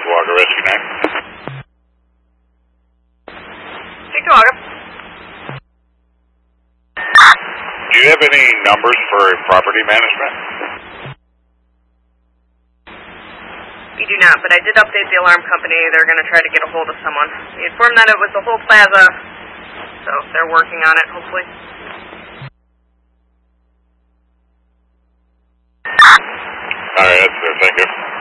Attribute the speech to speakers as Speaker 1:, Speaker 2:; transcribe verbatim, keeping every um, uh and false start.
Speaker 1: Wagga Rescue nine.
Speaker 2: Take Wagga.
Speaker 1: Do you have any numbers for property management?
Speaker 2: We do not, but I did update the alarm company. They're going to try to get a hold of someone. We informed that it was the whole plaza, so they're working on it, hopefully.
Speaker 1: All right, that's good. Thank you.